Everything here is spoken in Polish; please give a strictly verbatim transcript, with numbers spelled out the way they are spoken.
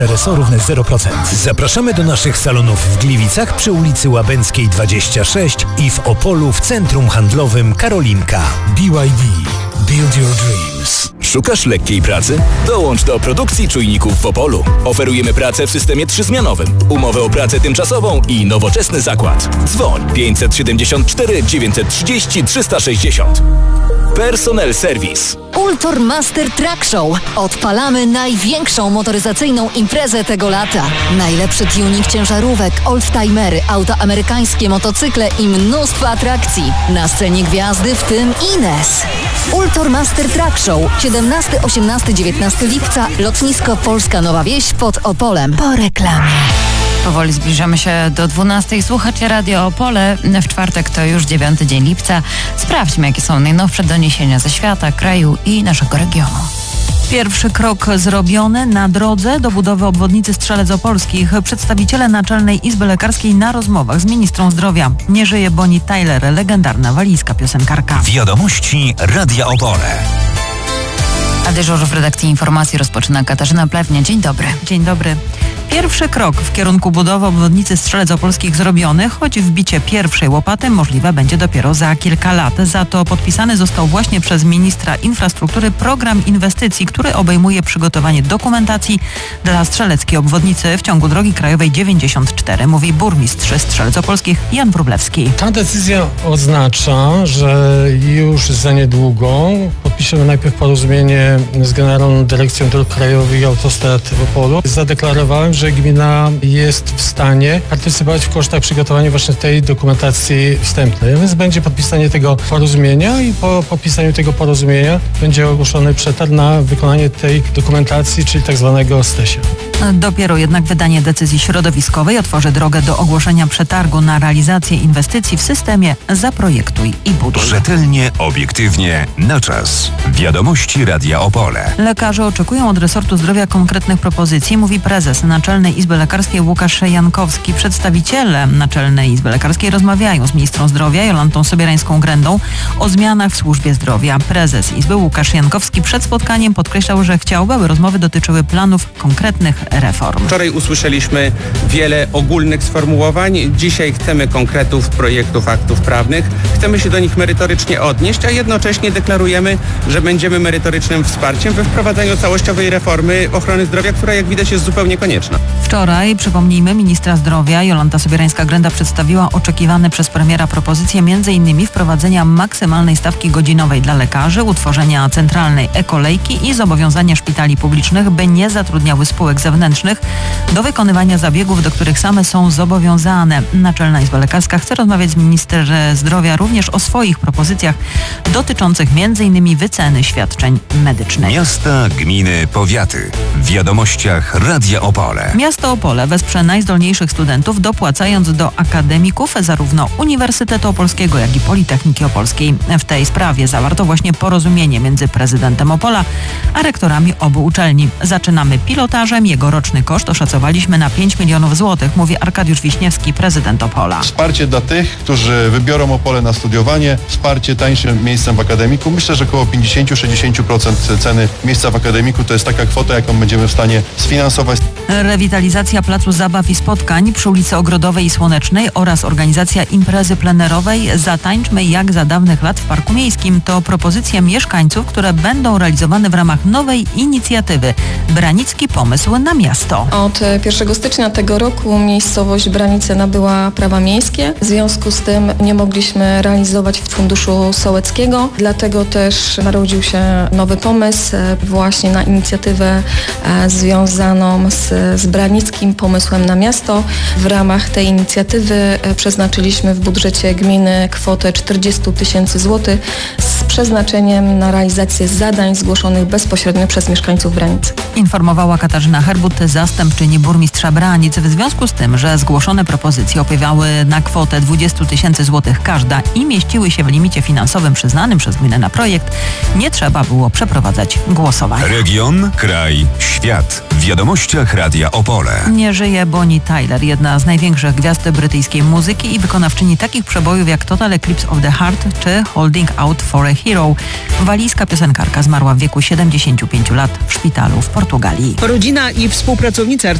R S O równe zero procent. Zapraszamy do naszych salonów w Gliwicach przy ulicy Łabęckiej dwadzieścia sześć i w Opolu w centrum handlowym Karolinka. B Y D. Build your dreams. Szukasz lekkiej pracy? Dołącz do produkcji czujników w Opolu. Oferujemy pracę w systemie trzyzmianowym, umowę o pracę tymczasową i nowoczesny zakład. Dzwoń pięćset siedemdziesiąt cztery dziewięćset trzydzieści trzysta sześćdziesiąt. Personel Service. Ultor Master Truck Show. Odpalamy największą motoryzacyjną imprezę tego lata. Najlepszy tuning ciężarówek, oldtimery, auta amerykańskie, motocykle i mnóstwo atrakcji. Na scenie gwiazdy, w tym Ines. Ultor Master Truck Show. siedemnastego, osiemnastego, dziewiętnastego lipca. Lotnisko Polska Nowa Wieś pod Opolem. Po reklamie. Powoli zbliżamy się do dwunastej. Słuchacie Radio Opole. W czwartek to już dziewiąty dzień lipca. Sprawdźmy, jakie są najnowsze doniesienia ze świata, kraju i naszego regionu. Pierwszy krok zrobiony na drodze do budowy obwodnicy Strzelec Opolskich. Przedstawiciele Naczelnej Izby Lekarskiej na rozmowach z ministrą zdrowia. Nie żyje Bonnie Tyler, legendarna walijska piosenkarka. Wiadomości Radia Opole. A dyżur w redakcji informacji rozpoczyna Katarzyna Plewnia. Dzień dobry. Dzień dobry. Pierwszy krok w kierunku budowy obwodnicy Strzelec Opolskich zrobiony, choć wbicie pierwszej łopaty możliwe będzie dopiero za kilka lat. Za to podpisany został właśnie przez ministra infrastruktury program inwestycji, który obejmuje przygotowanie dokumentacji dla strzeleckiej obwodnicy w ciągu drogi krajowej dziewięćdziesiąt cztery, mówi burmistrz Strzelec Opolskich Jan Wróblewski. Ta decyzja oznacza, że już za niedługo podpiszemy najpierw porozumienie z Generalną Dyrekcją Dróg Krajowych i Autostrad w Opolu. Zadeklarowałem, że gmina jest w stanie partycypować w kosztach przygotowania właśnie tej dokumentacji wstępnej. A więc będzie podpisanie tego porozumienia i po podpisaniu tego porozumienia będzie ogłoszony przetarg na wykonanie tej dokumentacji, czyli tak zwanego stesia. Dopiero jednak wydanie decyzji środowiskowej otworzy drogę do ogłoszenia przetargu na realizację inwestycji w systemie Zaprojektuj i Buduj. Rzetelnie, obiektywnie, na czas. Wiadomości Radia Opole. Lekarze oczekują od resortu zdrowia konkretnych propozycji, mówi prezes Naczelnej Izby Lekarskiej Łukasz Jankowski. Przedstawiciele Naczelnej Izby Lekarskiej rozmawiają z ministrą zdrowia Jolantą Sobierańską-Grendą o zmianach w służbie zdrowia. Prezes Izby Łukasz Jankowski przed spotkaniem podkreślał, że chciałby, aby rozmowy dotyczyły planów konkretnych reform. Wczoraj usłyszeliśmy wiele ogólnych sformułowań. Dzisiaj chcemy konkretów projektów aktów prawnych. Chcemy się do nich merytorycznie odnieść, a jednocześnie deklarujemy, że będziemy merytorycznym wsparciem we wprowadzaniu całościowej reformy ochrony zdrowia, która jak widać jest zupełnie konieczna. Wczoraj, przypomnijmy, ministra zdrowia Jolanta Sobierańska-Grenda przedstawiła oczekiwane przez premiera propozycje m.in. wprowadzenia maksymalnej stawki godzinowej dla lekarzy, utworzenia centralnej e-kolejki i zobowiązania szpitali publicznych, by nie zatrudniały spółek zewnętrznych do wykonywania zabiegów, do których same są zobowiązane. Naczelna Izba Lekarska chce rozmawiać z ministrem zdrowia również o swoich propozycjach dotyczących m.in. wyceny świadczeń medycznych. Miasta, gminy, powiaty. W wiadomościach Radia Opole. Miasto Opole wesprze najzdolniejszych studentów, dopłacając do akademików zarówno Uniwersytetu Opolskiego, jak i Politechniki Opolskiej. W tej sprawie zawarto właśnie porozumienie między prezydentem Opola a rektorami obu uczelni. Zaczynamy pilotażem. Jego roczny koszt oszacowaliśmy na pięć milionów złotych, mówi Arkadiusz Wiśniewski, prezydent Opola. Wsparcie dla tych, którzy wybiorą Opole na studiowanie, wsparcie tańszym miejscem w akademiku. Myślę, że około pięćdziesiąt do sześćdziesięciu procent ceny miejsca w akademiku to jest taka kwota, jaką będziemy w stanie sfinansować. Rewitalizacja placu zabaw i spotkań przy ulicy Ogrodowej i Słonecznej oraz organizacja imprezy plenerowej Zatańczmy jak za dawnych lat w Parku Miejskim to propozycje mieszkańców, które będą realizowane w ramach nowej inicjatywy Branicki Pomysł na Miasto. Od pierwszego stycznia tego roku miejscowość Branice nabyła prawa miejskie. W związku z tym nie mogliśmy realizować Funduszu Sołeckiego, dlatego też narodził się nowy pomysł właśnie na inicjatywę związaną z, z Branickim Pomysłem na Miasto. W ramach tej inicjatywy przeznaczyliśmy w budżecie gminy kwotę czterdzieści tysięcy złotych z przeznaczeniem na realizację zadań zgłoszonych bezpośrednio przez mieszkańców Branicy. Informowała Katarzyna Herbut, zastępczyni burmistrza Branic. W związku z tym, że zgłoszone propozycje opiewały na kwotę dwadzieścia tysięcy złotych każda i mieściły się w limicie finansowym przyznanym przez gminę na projekt, nie trzeba było przeprowadzać głosowania. Region, kraj, świat. W wiadomościach Radia Opole. Nie żyje Bonnie Tyler, jedna z największych gwiazd brytyjskiej muzyki i wykonawczyni takich przebojów jak Total Eclipse of the Heart czy Holding Out for a Hero. Walijska piosenkarka zmarła w wieku siedemdziesięciu pięciu lat w szpitalu w Portugalii. Rodzina i współpracownicy